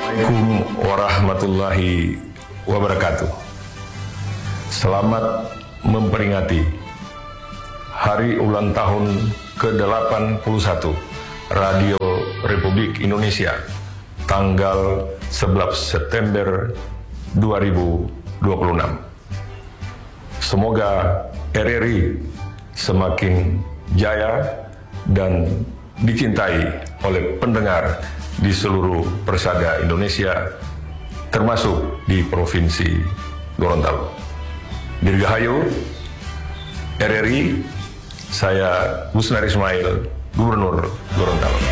Assalamualaikum warahmatullahi wabarakatuh. Selamat memperingati Hari Ulang Tahun ke-81 Radio Republik Indonesia tanggal 11 September 2026. Semoga RRI semakin jaya dan dicintai oleh pendengar di seluruh persada Indonesia, termasuk di Provinsi Gorontalo. Dirgahayu RRI, saya Gusnar Ismail, Gubernur Gorontalo.